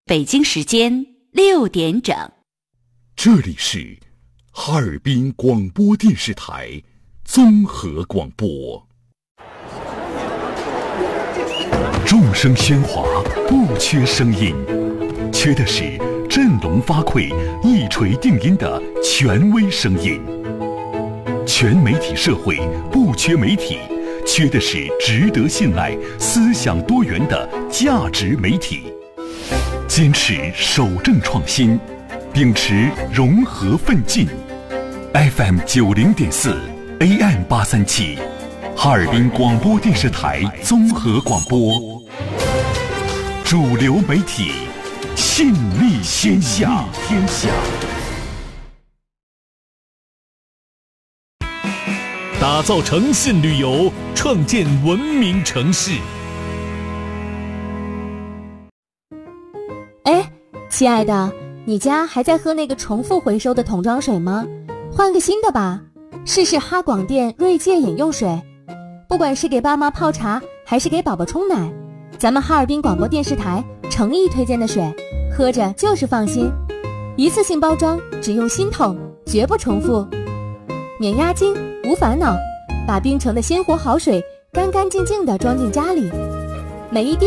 北京时间6点整。 这里是哈尔滨广播电视台综合广播。众声喧哗，不缺声音，缺的是振聋发聩、一锤定音的权威声音。全媒体社会不缺媒体，缺的是值得信赖、思想多元的价值媒体。坚持守正创新，秉持融合奋进。FM 90.4 AM 837，哈尔滨广播电视台综合广播，主流媒体，信力天下。 打造诚信旅游，创建文明城市。 哎，亲爱的，你家还在喝那个重复回收的桶装水吗？换个新的吧，试试哈广电锐界饮用水。不管是给爸妈泡茶，还是给宝宝冲奶，咱们哈尔滨广播电视台诚意推荐的水，喝着就是放心。一次性包装，只用新桶，绝不重复，免押金，无烦恼，把冰城的鲜活好水干干净净地装进家里，每一滴